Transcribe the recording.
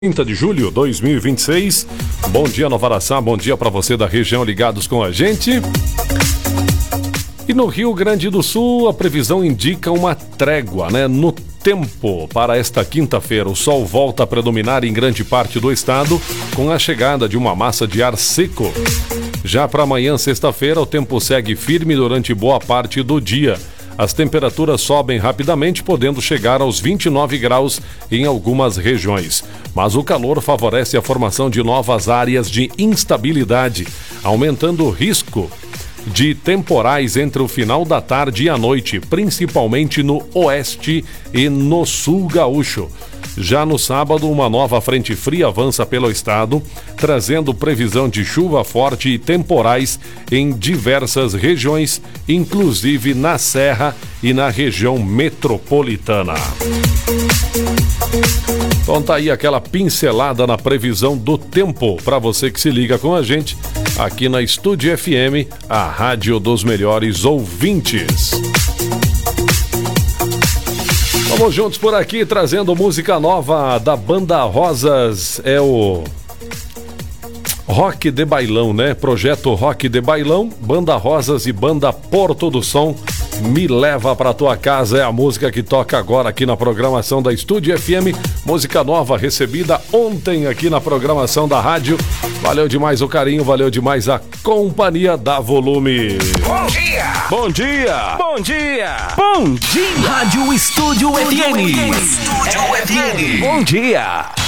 30 de julho de 2026. Bom dia, Nova Araçá, bom dia para você da região ligados com a gente. E no Rio Grande do Sul, a previsão indica uma trégua, no tempo para esta quinta-feira. O sol volta a predominar em grande parte do estado, com a chegada de uma massa de ar seco. Já para amanhã, sexta-feira, o tempo segue firme durante boa parte do dia. As temperaturas sobem rapidamente, podendo chegar aos 29 graus em algumas regiões. Mas o calor favorece a formação de novas áreas de instabilidade, aumentando o risco de temporais entre o final da tarde e a noite, principalmente no oeste e no sul gaúcho. Já no sábado, uma nova frente fria avança pelo estado, trazendo previsão de chuva forte e temporais em diversas regiões, inclusive na Serra e na região metropolitana. Então tá aí aquela pincelada na previsão do tempo para você que se liga com a gente aqui na Estúdio FM, a rádio dos melhores ouvintes. Vamos juntos por aqui, trazendo música nova da Banda Rosas. É o Rock de Bailão, Projeto Rock de Bailão, Banda Rosas e Banda Porto do Som. Me Leva Pra Tua Casa é a música que toca agora aqui na programação da Estúdio FM. Música nova recebida ontem aqui na programação da rádio. Valeu demais o carinho, valeu demais a companhia da Volume. Bom dia! Bom dia! Bom dia! Bom dia! Rádio Estúdio FM. Estúdio FM. Bom dia!